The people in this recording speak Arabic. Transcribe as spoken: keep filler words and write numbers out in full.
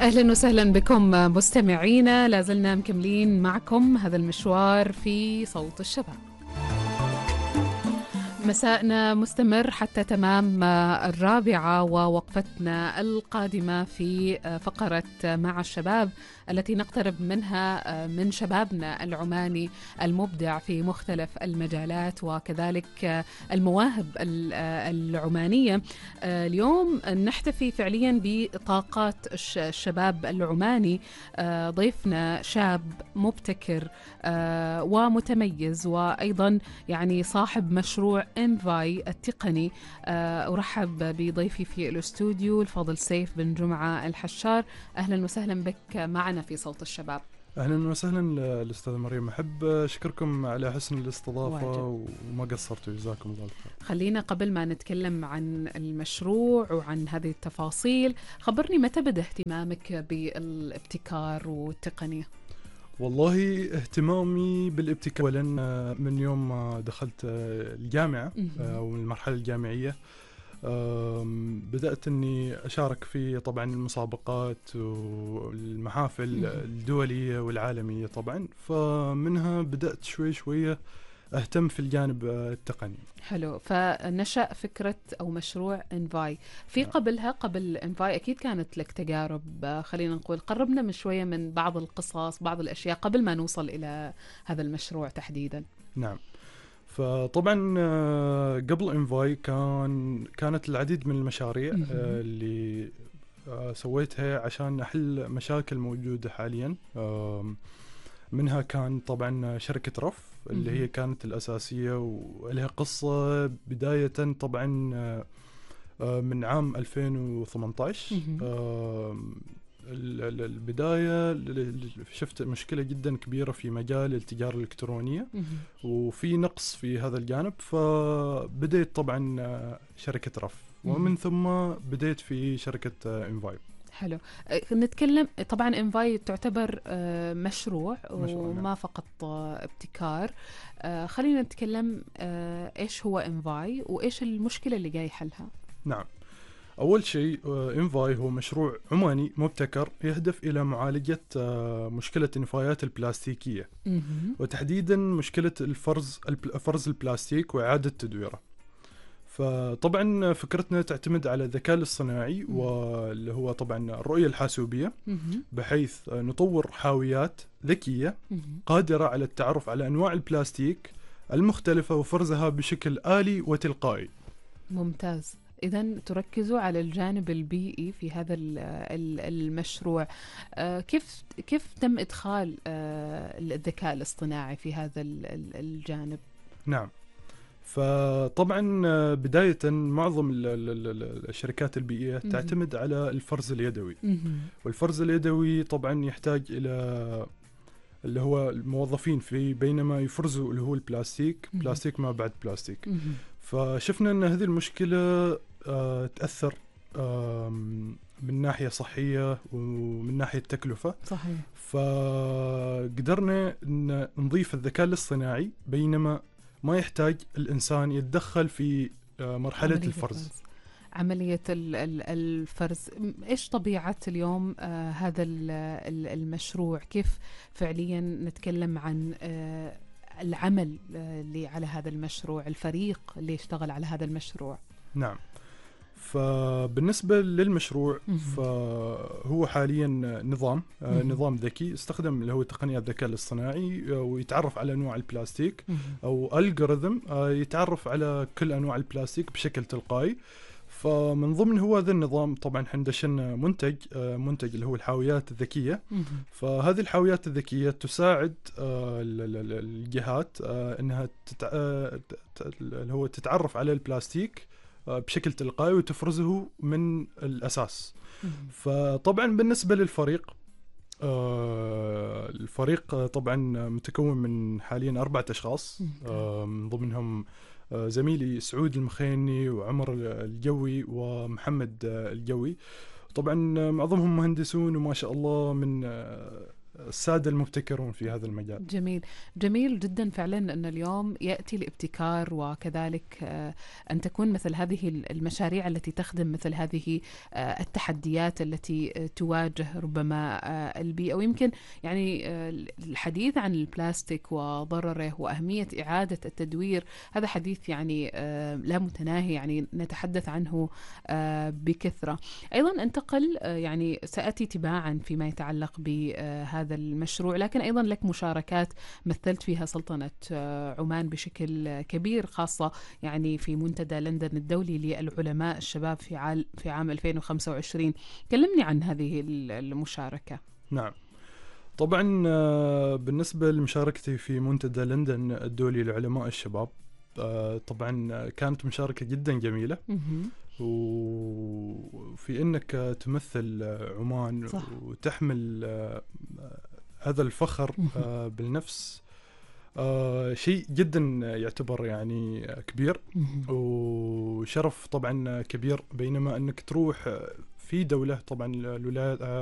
أهلا وسهلا بكم مستمعينا، لازلنا مكملين معكم هذا المشوار في صوت الشباب. مساءنا مستمر حتى تمام الرابعة، ووقفتنا القادمة في فقرة مع الشباب التي نقترب منها من شبابنا العماني المبدع في مختلف المجالات وكذلك المواهب العمانية. اليوم نحتفي فعليا بطاقات الشباب العماني. ضيفنا شاب مبتكر ومتميز، وأيضا يعني صاحب مشروع إنفاي التقني. أرحب بضيفي في الاستوديو الفاضل سيف بن جمعة الحشار. أهلا وسهلا بك معنا في صوت الشباب. أهلا وسهلا الأستاذ مريم، أحب أشكركم على حسن الاستضافة واجب. وما قصرتوا، جزاكم الله الخير. خلينا قبل ما نتكلم عن المشروع وعن هذه التفاصيل، خبرني متى بدأ اهتمامك بالابتكار والتقنية؟ والله اهتمامي بالابتكار أولا من يوم ما دخلت الجامعة أو المرحلة الجامعية. بدأت أني أشارك في طبعا المسابقات والمحافل الدولية والعالمية طبعا، فمنها بدأت شوي شوية أهتم في الجانب التقني. حلو، فنشأ فكرة أو مشروع إنفاي. في قبلها قبل إنفاي أكيد كانت لك تجارب، خلينا نقول قربنا من شوية من بعض القصص، بعض الأشياء قبل ما نوصل إلى هذا المشروع تحديدا. نعم، فطبعا قبل إنفاي كان كانت العديد من المشاريع اللي سويتها عشان أحل مشاكل موجودة حاليا. منها كان طبعا شركة رف اللي هي كانت الأساسية ولها قصة بداية طبعا من عام ألفين وثمانية عشر. البداية شفت مشكلة جدا كبيرة في مجال التجارة الإلكترونية وفي نقص في هذا الجانب، فبديت طبعا شركة رف ومن ثم بديت في شركة إنفاي. حلو، نتكلم طبعا إنفاي تعتبر مشروع, مشروع وما نعم. فقط ابتكار. خلينا نتكلم إيش هو إنفاي وإيش المشكلة اللي جاي حلها. نعم، أول شيء إنفاي هو مشروع عماني مبتكر يهدف إلى معالجة مشكلة النفايات البلاستيكية وتحديدا مشكلة الفرز فرز البلاستيك وإعادة تدويره. فطبعا فكرتنا تعتمد على الذكاء الاصطناعي واللي هو طبعا الرؤية الحاسوبية، بحيث نطور حاويات ذكية قادرة على التعرف على أنواع البلاستيك المختلفة وفرزها بشكل آلي وتلقائي. ممتاز، إذن تركزوا على الجانب البيئي في هذا المشروع. كيف كيف تم إدخال الذكاء الاصطناعي في هذا الجانب؟ نعم، فطبعا بداية معظم الشركات البيئية تعتمد على الفرز اليدوي، والفرز اليدوي طبعا يحتاج إلى اللي هو الموظفين في بينما يفرزوا اللي هو البلاستيك بلاستيك ما بعد بلاستيك. فشفنا أن هذه المشكلة تأثر من ناحية صحية ومن ناحية تكلفة. صحيح. فقدرنا أن نضيف الذكاء الاصطناعي بينما ما يحتاج الإنسان يتدخل في مرحلة عملية الفرز. الفرز. عملية الفرز، إيش طبيعة اليوم آه هذا المشروع؟ كيف فعليا نتكلم عن آه العمل اللي على هذا المشروع، الفريق اللي يشتغل على هذا المشروع؟ نعم، فبالنسبة للمشروع فهو حاليا نظام آه نظام ذكي استخدم اللي هو تقنية الذكاء الاصطناعي ويتعرف على أنواع البلاستيك أو ألغوريثم آه يتعرف على كل أنواع البلاستيك بشكل تلقائي. فمن ضمن هو هذا النظام طبعا حندشنا منتج آه منتج اللي هو الحاويات الذكية. فهذه الحاويات الذكية تساعد آه الجهات آه أنها تتع... آه اللي هو تتعرف على البلاستيك بشكل تلقائي وتفرزه من الأساس. فطبعا بالنسبة للفريق آه الفريق طبعا متكون من حاليا أربعة أشخاص، آه من ضمنهم آه زميلي سعود المخيني وعمر الجوي ومحمد الجوي. طبعا معظمهم مهندسون وما شاء الله من آه السادة المبتكرون في هذا المجال. جميل جميل جدا فعلا أن اليوم يأتي الابتكار، وكذلك أن تكون مثل هذه المشاريع التي تخدم مثل هذه التحديات التي تواجه ربما البيئة. ويمكن يعني الحديث عن البلاستيك وضرره وأهمية إعادة التدوير هذا حديث يعني لا متناهي، يعني نتحدث عنه بكثرة. أيضا انتقل يعني سأتي تباعا فيما يتعلق بهذا المشروع، لكن أيضا لك مشاركات مثلت فيها سلطنة عمان بشكل كبير، خاصة يعني في منتدى لندن الدولي للعلماء الشباب في عام في عام ألفين وخمسة وعشرين. كلمني عن هذه المشاركة. نعم، طبعا بالنسبة لمشاركتي في منتدى لندن الدولي لعلماء الشباب، طبعا كانت مشاركة جدا جميلة، وفي انك تمثل عمان صح. وتحمل هذا الفخر بالنفس شيء جدا يعتبر يعني كبير وشرف طبعا كبير، بينما انك تروح في دولة طبعا الولايات